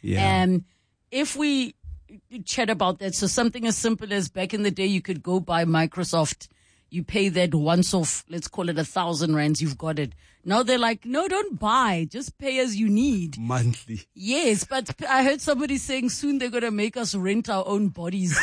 Yeah. If we chat about that, so something as simple as back in the day, you could go buy Microsoft. You pay that once off, let's call it 1,000 rands, you've got it. Now they're like, no, don't buy, just pay as you need. Monthly. Yes, but I heard somebody saying soon they're going to make us rent our own bodies.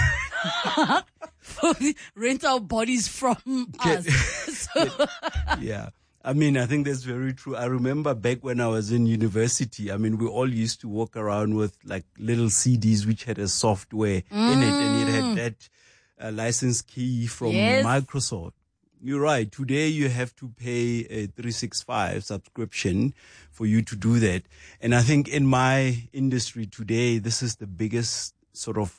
Rent our bodies from us. So Yeah. I mean, I think that's very true. I remember back when I was in university, I mean, we all used to walk around with like little CDs which had a software in it, and it had that license key from Microsoft. You're right. Today you have to pay a 365 subscription for you to do that. And I think in my industry today, this is the biggest sort of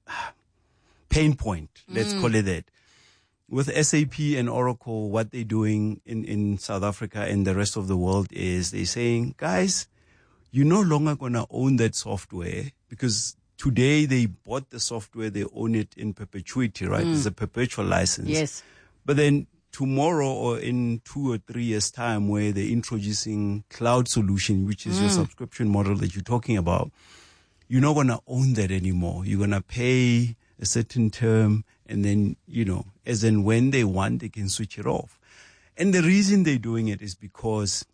pain point. Let's call it that. With SAP and Oracle, what they're doing in South Africa and the rest of the world is they're saying, guys, you're no longer going to own that software, because today they bought the software, they own it in perpetuity, right? It's a perpetual license. yes. But then tomorrow or in 2 or 3 years' time, where they're introducing cloud solution, which is your subscription model that you're talking about, you're not going to own that anymore. You're going to pay a certain term, and then, as and when they want, they can switch it off. And the reason they're doing it is because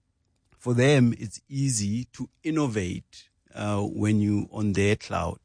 for them, it's easy to innovate when you on their cloud.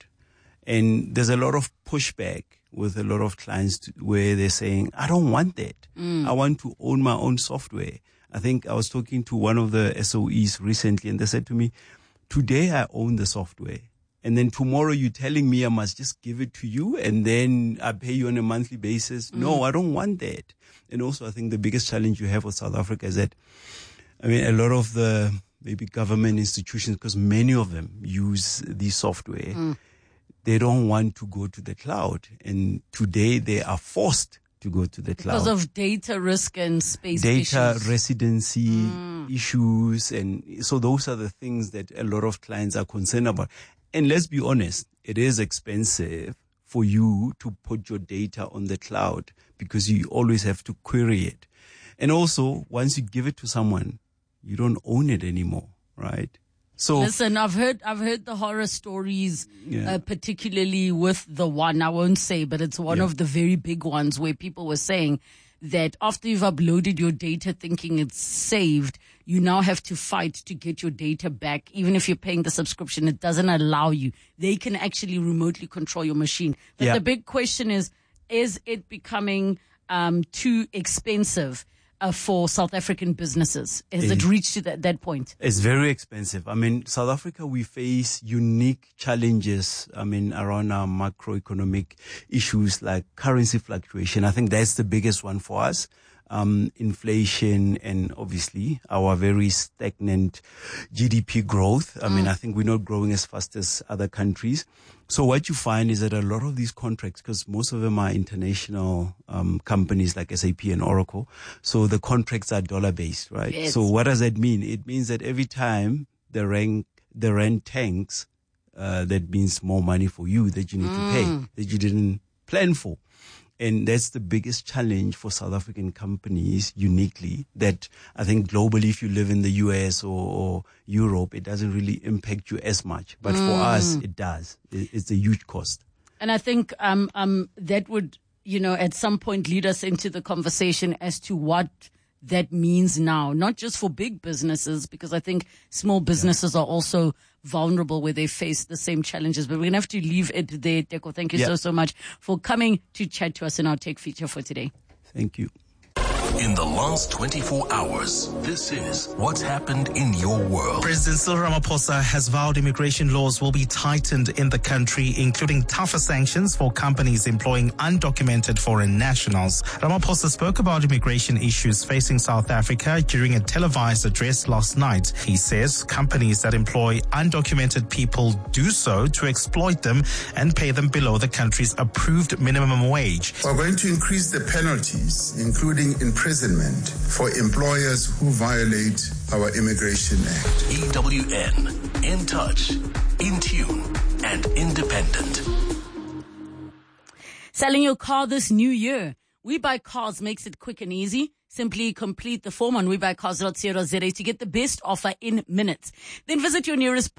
And there's a lot of pushback with a lot of clients where they're saying, I don't want that. I want to own my own software. I think I was talking to one of the SOEs recently, and they said to me, today I own the software. And then tomorrow you're telling me I must just give it to you and then I pay you on a monthly basis. No, I don't want that. And also I think the biggest challenge you have with South Africa is that, I mean, a lot of the maybe government institutions, because many of them use the software, they don't want to go to the cloud. And today they are forced to go to the cloud. Because of data risk and space data issues. residency issues. And so those are the things that a lot of clients are concerned about. And let's be honest, it is expensive for you to put your data on the cloud because you always have to query it. And also, once you give it to someone, you don't own it anymore, right? So listen, I've heard the horror stories, particularly with the one, I won't say, but it's one of the very big ones where people were saying that after you've uploaded your data thinking it's saved, you now have to fight to get your data back. Even if you're paying the subscription, it doesn't allow you. They can actually remotely control your machine. But the big question is it becoming too expensive for South African businesses? Has it reached to that point? It's very expensive. I mean, South Africa, we face unique challenges, around our macroeconomic issues like currency fluctuation. I think that's the biggest one for us. Inflation and obviously our very stagnant GDP growth. I think we're not growing as fast as other countries. So what you find is that a lot of these contracts, because most of them are international companies like SAP and Oracle, so the contracts are dollar-based, right? Yes. So what does that mean? It means that every time the rand tanks, that means more money for you that you need to pay, that you didn't plan for. And that's the biggest challenge for South African companies uniquely, that I think globally, if you live in the US or Europe, it doesn't really impact you as much. But for us, it does. It's a huge cost. And I think that would, at some point lead us into the conversation as to what that means now, not just for big businesses, because I think small businesses are also vulnerable where they face the same challenges. But we're going to have to leave it there. Teko, thank you so much for coming to chat to us in our tech feature for today. Thank you. In the last 24 hours, this is what's happened in your world. President Cyril Ramaphosa has vowed immigration laws will be tightened in the country, including tougher sanctions for companies employing undocumented foreign nationals. Ramaphosa spoke about immigration issues facing South Africa during a televised address last night. He says companies that employ undocumented people do so to exploit them and pay them below the country's approved minimum wage. We're going to increase the penalties, including imprisonment for employers who violate our Immigration Act. EWN, in touch, in tune, and independent. Selling your car this new year. We Buy Cars makes it quick and easy. Simply complete the form on webuycars.co.za to get the best offer in minutes. Then visit your nearest